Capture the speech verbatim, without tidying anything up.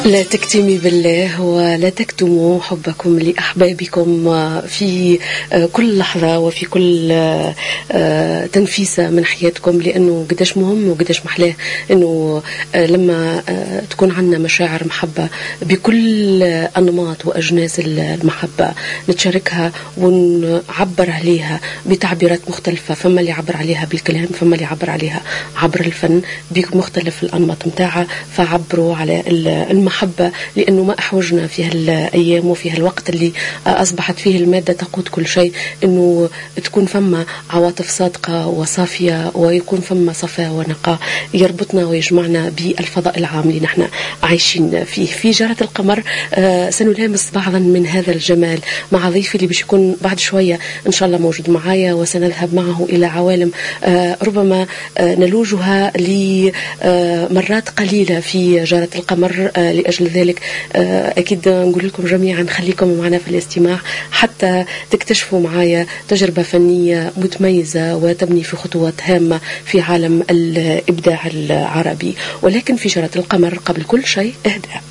لا تكتمي بالله ولا تكتموا حبكم لأحبابكم في كل لحظة وفي كل تنفيسة من حياتكم، لأنه قداش مهم وقداش محلاه أنه لما تكون عنا مشاعر محبة بكل أنماط وأجناس المحبة نتشاركها ونعبر عليها بتعبيرات مختلفة. فما اللي يعبر عليها بالكلام، فما اللي يعبر عليها عبر الفن بمختلف الأنماط متاعها. فعبروا على المحبة، لأنه ما أحوجنا في هالأيام وفي هالوقت اللي أصبحت فيه المادة تقود كل شيء، أنه تكون فما عواطف صادقة وصافية ويكون فما صفاء ونقاء يربطنا ويجمعنا بالفضاء العام اللي نحن عايشين فيه. في جارة القمر آه سنلامس بعضا من هذا الجمال مع ضيفي اللي باش يكون بعد شوية إن شاء الله موجود معايا، وسنذهب معه إلى عوالم آه ربما آه نلوجها لمرات قليلة في جارة القمر. آه لأجل ذلك آه أكيد نقول لكم جميعا خليكم معنا في الاستماع حتى تكتشفوا معايا تجربة فنية متميزة وتبني في خطوات هامة في عالم الإبداع العربي. ولكن في جارة القمر قبل كل شيء إهداء.